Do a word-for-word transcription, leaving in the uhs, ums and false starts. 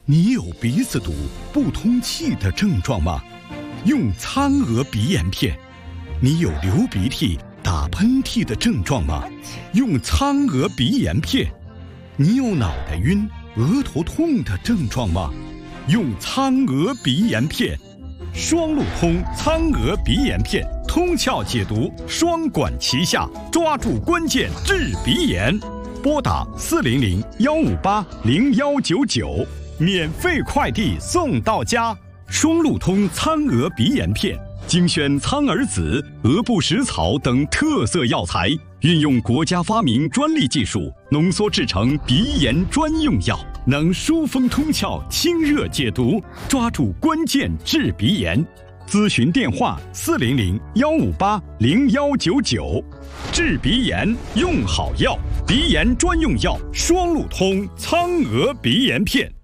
你有鼻子堵、不通气的症状吗？用苍娥鼻炎片。你有流鼻涕、打喷嚏的症状吗？用苍娥鼻炎片。你有脑袋晕、额头痛的症状吗？用苍娥鼻炎片。双路通苍娥鼻炎片，通窍解毒，双管齐下，抓住关键治鼻炎。拨打四零零幺五八零幺九九，免费快递送到家。双路通苍娥鼻炎片，精选苍耳子、鹅不食草等特色药材，运用国家发明专利技术，浓缩制成鼻炎专用药，能疏风通窍、清热解毒，抓住关键治鼻炎。咨询电话：四零零幺五八零幺九九。治鼻炎用好药，鼻炎专用药双路通苍娥鼻炎片。